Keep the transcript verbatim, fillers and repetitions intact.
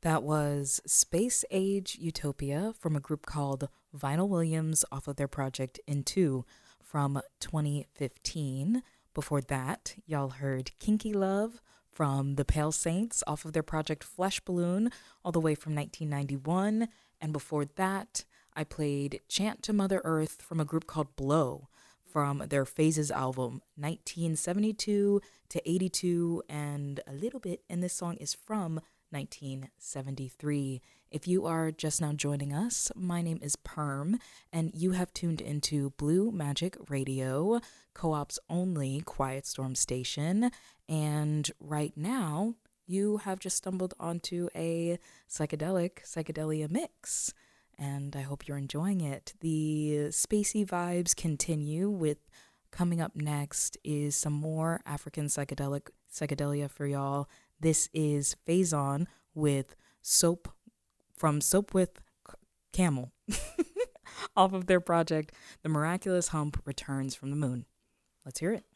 That was Space Age Utopia from a group called Vinyl Williams off of their project Into from twenty fifteen. Before that, y'all heard Kinky Love from the Pale Saints off of their project Flesh Balloon, all the way from nineteen ninety-one. And before that, I played Chant to Mother Earth from a group called Blow from their Phases album, nineteen seventy-two to eighty-two, and a little bit. And this song is from nineteen seventy-three. If you are just now joining us, my name is Perm, and you have tuned into Blue Magic Radio, Co-op's only Quiet Storm station. And right now, you have just stumbled onto a psychedelic psychedelia mix, and I hope you're enjoying it. The spacey vibes continue with coming up next is some more African psychedelic psychedelia for y'all. This is Phazon with Soap from Soap with Camel off of their project The Miraculous Hump Returns from the Moon. Let's hear it.